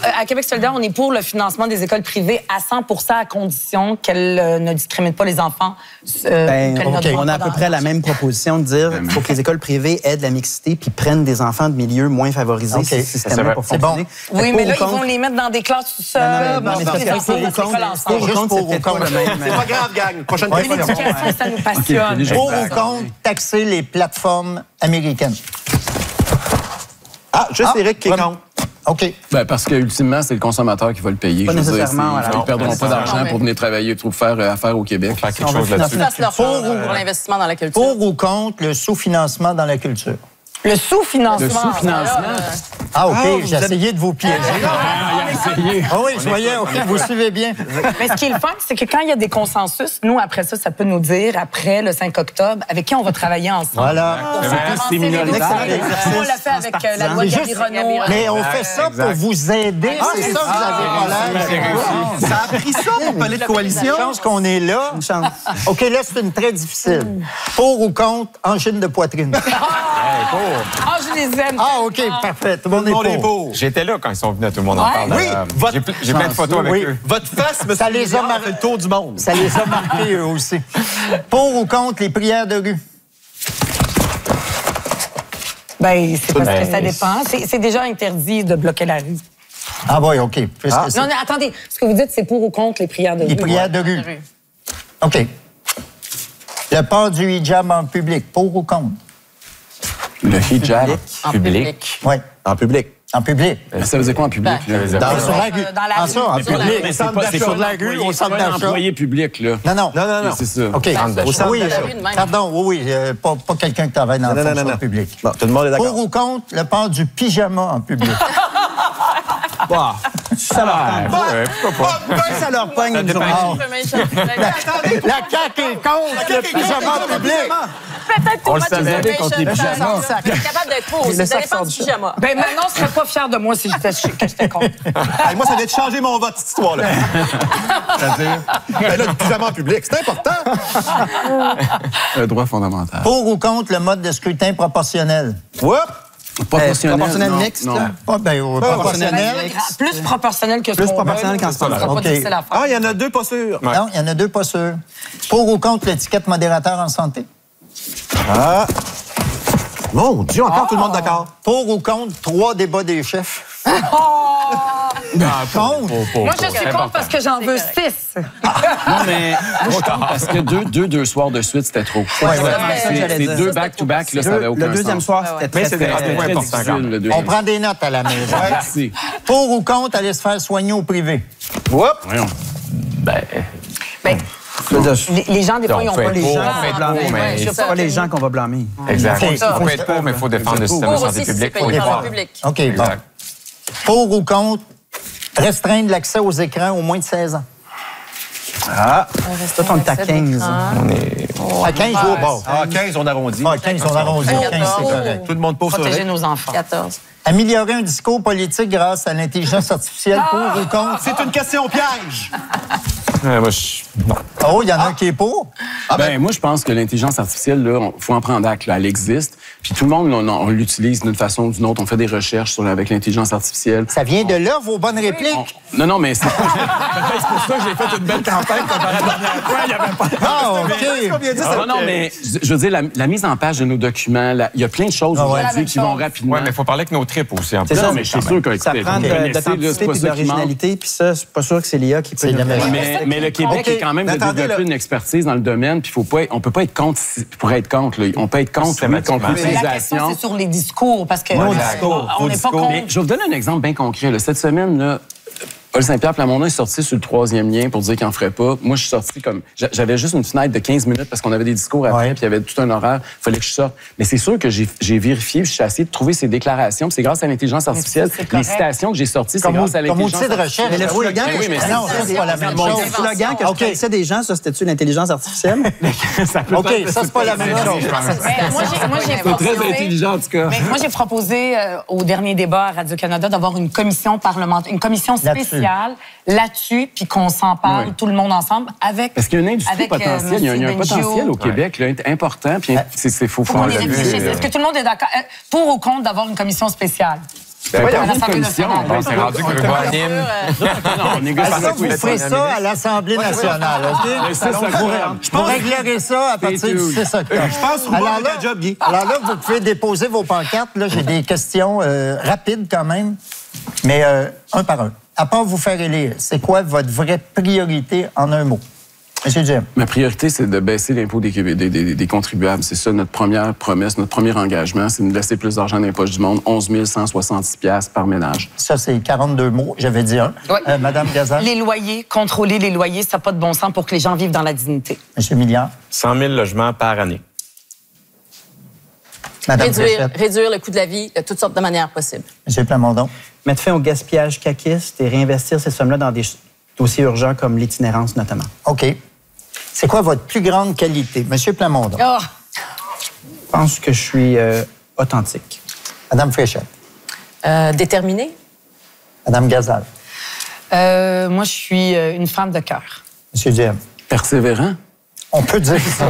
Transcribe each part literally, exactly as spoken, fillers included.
à Québec solidaire, on est pour le financement des écoles privées à cent pour cent à condition qu'elles euh, ne discriminent pas les enfants. Euh, ben, okay. On a à peu près la même proposition de dire qu'il faut que les écoles privées aident la mixité puis prennent des enfants de milieux moins favorisés. Okay. C'est système-là pour fonctionner. Bon. Oui, mais là, ils vont les mettre dans des classes tout seuls. Non, non, mais pour ou contre, pour ou contre, c'est pas le même. C'est pas grave, gang. Prochaine question. L'éducation, ça nous passionne. Pour ou contre taxer les plateformes américaines? Ah, juste Éric qui est contre. OK. Ben, parce qu'ultimement, c'est le consommateur qui va le payer. Pas nécessairement. Dire, ils ne perdront pas d'argent pour venir travailler, pour faire affaire au Québec. Faire quelque chose là-dessus. Pour l'investissement dans la culture. Pour ou contre le sous-financement dans la culture? Le sous-financement. Le sous-financement. Ah, OK, ah, j'ai essayé de vous piéger. Ah oui, je voyais, OK, vous suivez bien. Mais ce qui est le fun, c'est que quand il y a des consensus, nous, après ça, ça peut nous dire, après le cinq octobre, avec qui on va travailler ensemble. Voilà. C'est minoritaire. On l'a fait avec euh, la loi Gabi Renault. Mais on fait ça pour vous aider, c'est ça que vous avez pas l'air. Ça a pris ça pour parler de coalition. Je pense qu'on est là. Une chance. OK, là, c'est une très difficile. Pour ou contre angine de poitrine? Ah, je les aime. Ah, OK, parfait. Tout le monde est pour. J'étais là quand ils sont venus, à tout le monde en parle. Oui, votre... j'ai plein de photos avec oui. eux. Votre face, me ça les a mar... fait le tour du monde. Ça les a marqués, eux aussi. Pour ou contre les prières de rue? Ben, c'est parce ben, que ça dépend. C'est déjà interdit de bloquer la rue. Ah oui, OK. Ah. Non, non, attendez. Ce que vous dites, c'est pour ou contre les prières de les rue? Les prières de rue. rue. OK. Le port du hijab en public, pour ou contre? Le hijab en public. Oui. En public. En public. Ça veut dire quoi en public? Ben, là? Dans, sur la rue. Dans la en ça, en sur public. Mais c'est pas, sur la rue, au centre d'achat. Employé public, là. Non, non. Non, non, non. C'est ça. OK. Ben, Au centre oui, pardon, oui, oui. Euh, pas pas quelqu'un qui travaille dans le fonction public. Non, tout le monde est d'accord. Pour ou contre le port du pyjama en public? Bah, ça leur pogne. Pourquoi pas? Ça leur pogne une journée. La C A Q est contre le pyjama en public. Peut-être qu'on le savait contre les pyjamas. Vous êtes capable d'être pour aussi. Vous n'allez pas du pyjama. Ben maintenant, je serais pas fière de moi si j'étais contre. Hey, moi, ça vient de changer mon vote, cette histoire-là. C'est-à-dire? Ben là, le pyjama en public, c'est important. Un droit fondamental. Pour ou contre le mode de scrutin proportionnel? Whoop! Proportionnel, proportionnel non, mixte, non. là? Ah, ben, euh, proportionnel. Plus proportionnel que ce Plus proportionnel qu'en ce moment. Okay. Ah, il y en a deux pas sûrs. Ouais. Non, il y en a deux pas sûrs. Pour ou contre l'étiquette modérateur en santé? Ah! Mon Dieu, encore oh. Tout le monde d'accord. Pour ou contre trois débats des chefs? Oh. Non, contre. Moi, je suis contre parce que j'en veux six. Non, mais moi, je contre parce que deux, deux, deux soirs de suite, c'était trop. Ouais, ouais, ouais, c'est deux back-to-back, là, ça n'avait aucun sens. Le deuxième soir, c'était très, très, très, très difficile. On prend des notes à la maison. Merci. Pour ou contre aller se faire soigner au privé? Whoop! Voyons. Ben... Ben... Les, les gens, des fois, ils n'ont pas les gens. C'est pas les gens qu'on va blâmer. Exact. On peut être pour, mais il faut défendre le système de santé publique. Pour aussi, c'est OK, bon. Pour ou contre restreindre l'accès aux écrans aux moins de seize ans? Ah, toi, on est à quinze. On est... À quinze, au bord. Ah, quinze, on arrondit. Ah, quinze, on arrondit. quinze, c'est correct. Tout le monde pose sur protéger nos enfants. quatorze. Améliorer un discours politique grâce à l'intelligence artificielle, pour ou contre? C'est une question piège. Euh, moi, je... Non. Oh, il y en a ah. un qui est pour? Ah ben, ben, moi, je pense que l'intelligence artificielle, il faut en prendre acte. Là, elle existe. Puis tout le monde, on, on l'utilise d'une façon ou d'une autre. On fait des recherches sur, avec l'intelligence artificielle. Ça vient de là, vos bonnes répliques? On... Non, non, mais c'est peut-être pour ça que j'ai fait une belle campagne comme la dernière fois. Il y avait pas... Ah, OK. Ah, non, non, mais je veux dire, la, la mise en page de nos documents, la, il y a plein de choses ah, ouais. aujourd'hui qui vont rapidement. Oui, mais il faut parler avec nos tripes aussi. C'est ça, mais je suis sûr que... Ça prend de l'authenticité et de l'originalité, puis ça, c'est pas sûr que c'est l'I A qui peut... Mais le Québec est quand même de développer une expertise dans le domaine, puis faut pas, on peut pas être contre pour être contre. Là. On peut être contre, oui, contre l'utilisation. C'est sur les discours, parce que nos discours, on n'est pas contre. Mais je vais vous donner un exemple bien concret. Là. Cette semaine, là, Paul Saint-Pierre Plamondon est sorti sur le troisième lien pour dire qu'il n'en ferait pas. Moi, je suis sorti comme... J'avais juste une fenêtre de quinze minutes parce qu'on avait des discours après, ouais. Puis il y avait tout un horaire. Il fallait que je sorte. Mais c'est sûr que j'ai vérifié, je suis essayé de trouver ces déclarations. C'est grâce à l'intelligence artificielle. Les citations que j'ai sorties, c'est grâce à l'intelligence artificielle. Comme outil de recherche. Mais le slogan, oui, mais non, ça, c'est pas la même chose. Le slogan que je connaissais des gens, ça, c'était-tu l'intelligence artificielle? OK, ça, c'est pas la même chose. Moi, j'ai proposé... C'est très intelligent, en tout cas. Moi, j'ai proposé au dernier débat à Radio-Canada d'avoir une commission parlementaire, une commission spéciale là-dessus, puis qu'on s'en parle, oui. Tout le monde ensemble, avec... Parce qu'il y a une industrie avec, potentielle, euh, il y a, il y a un potentiel au Québec ouais. là, important, puis c'est faux. Est-ce que tout le monde est d'accord? Pour ou contre d'avoir une commission spéciale? Ben oui, voyons, à l'Assemblée nationale. On s'est rendu que le gouvernement anime. Non, on négocie Ça, avec vous les ferez ça à l'Assemblée nationale, OK? Vous réglerez ça à partir du six octobre. Je pense que alors vous là, un job, Guy. alors là, vous pouvez déposer vos pancartes. Là, j'ai des questions euh, rapides quand même, mais euh, un par un. À part vous faire élire, c'est quoi votre vraie priorité en un mot? Monsieur Jim. Ma priorité, c'est de baisser l'impôt des, des, des, des contribuables. C'est ça notre première promesse, notre premier engagement, c'est de laisser plus d'argent dans les poches du monde, onze mille cent soixante-six dollars par ménage. Ça, c'est quarante-deux mots. J'avais dit un. Oui. Euh, Madame Gazal. Les loyers, contrôler les loyers, ça n'a pas de bon sens pour que les gens vivent dans la dignité. Monsieur Milliard. cent mille logements par année. Madame Réduire, Fréchette. réduire le coût de la vie de toutes sortes de manières possibles. Monsieur Plamondon. Mettre fin au gaspillage caquiste et réinvestir ces sommes-là dans des dossiers urgents comme l'itinérance, notamment. OK. C'est quoi votre plus grande qualité? Monsieur Plamondon. Oh. Je pense que je suis euh, authentique. Madame Fréchette. Euh, déterminé? Madame Gazal. Euh, moi, je suis euh, une femme de cœur. Monsieur Jim. Persévérant? On peut dire ça.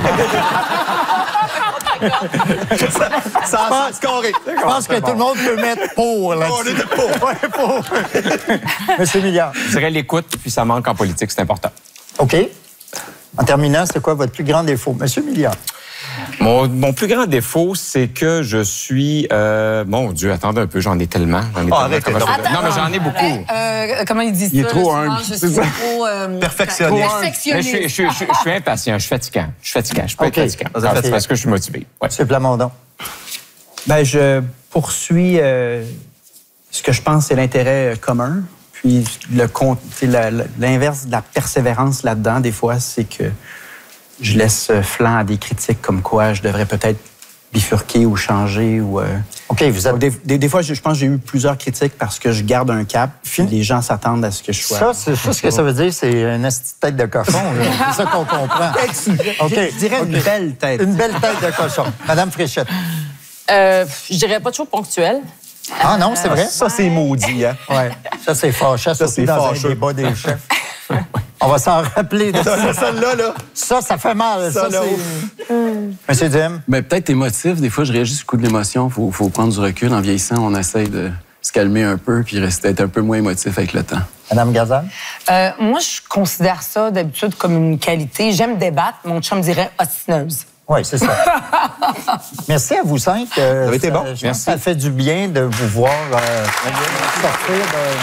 Ça a scoré. Je pense que tout le monde peut mettre pour là-dessus. On était pour. Ouais, pour. Monsieur Milliard. Je dirais l'écoute, puis ça manque en politique, c'est important. OK. En terminant, c'est quoi votre plus grand défaut? Monsieur Milliard. Mon, mon plus grand défaut, c'est que je suis... Euh, mon Dieu, attendez un peu, j'en ai tellement. J'en ai Oh, tellement. arrêtez Comment donc. je- non, mais j'en ai beaucoup. Euh, euh, comment il dit Il est ça? trop là, souvent, humble, Je c'est suis ça. trop... Euh, Perfectionniste. Mais je, Perfectionniste. suis, je, suis, je, suis, je suis impatient, je suis fatigant. Je suis fatigant, je peux OK. être fatigant. Vous êtes Ah, c'est fatigué. parce que je suis motivé. Ouais. Monsieur Plamondon. Ben, je poursuis euh, ce que je pense c'est l'intérêt euh, commun. Puis le con- tu sais, la- la- l'inverse de la persévérance là-dedans, des fois, c'est que je laisse euh, flanc à des critiques comme quoi je devrais peut-être bifurquer ou changer. Ou, euh, OK, vous êtes... des, des- des fois, je, je pense que j'ai eu plusieurs critiques parce que je garde un cap. Puis les gens s'attendent à ce que je sois. Ça, c'est ça, ce que ça veut dire, c'est une esti de tête de cochon. là. C'est ça qu'on comprend. OK. Je dirais une OK. belle tête. Une belle tête de cochon. Madame Fréchette. Euh, je dirais pas toujours ponctuel. Ah non, c'est vrai? Ça, c'est maudit, hein? Ouais. Ça, c'est fâcheux, surtout c'est dans fâcheux. un débat des chefs. On va s'en rappeler de ça. Ça, celle-là, là. Ça, ça fait mal. Ça, Ça, là, c'est... Monsieur Dim. Ben, peut-être émotif. Des fois, je réagis sur le coup de l'émotion. Il faut, faut prendre du recul. En vieillissant, on essaye de se calmer un peu puis rester être un peu moins émotif avec le temps. Madame Gazal. Euh, moi, je considère ça d'habitude comme une qualité. J'aime débattre. Mon chum dirait ostineuse. Oui, c'est ça. Merci à vous cinq. Euh, Vous avez été ça- bon. Je pense Merci. que ça fait du bien de vous voir euh, sortir de...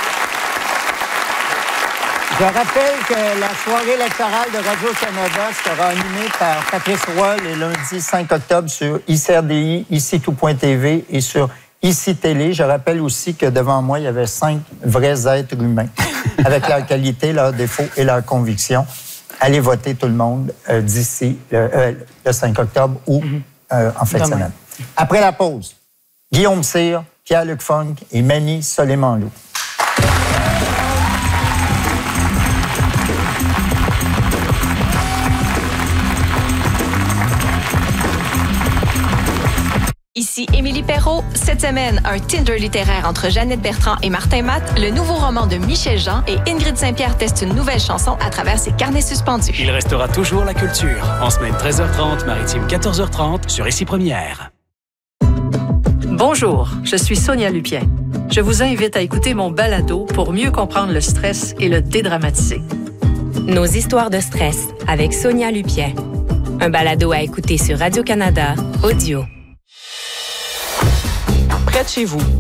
Je rappelle que la soirée électorale de Radio-Canada sera animée par Patrice Roy le lundi cinq octobre sur I C R D I, ici tout point T V et sur Ici Télé. Je rappelle aussi que devant moi, il y avait cinq vrais êtres humains avec leur qualité, leurs défauts et leurs convictions. Allez voter tout le monde euh, d'ici euh, euh, le cinq octobre ou euh, en fin de Demain. semaine. Après la pause, Guillaume Cyr, Pierre-Luc Funk et Mani Soleimanlou. Ici Émilie Perrault. Cette semaine, un Tinder littéraire entre Jeannette Bertrand et Martin Matt, le nouveau roman de Michel Jean et Ingrid Saint-Pierre teste une nouvelle chanson à travers ses carnets suspendus. Il restera toujours la culture. En semaine treize heures trente, maritime quatorze heures trente, sur Ici Première. Bonjour, je suis Sonia Lupien. Je vous invite à écouter mon balado pour mieux comprendre le stress et le dédramatiser. Nos histoires de stress avec Sonia Lupien. Un balado à écouter sur Radio-Canada, audio. Près de chez vous,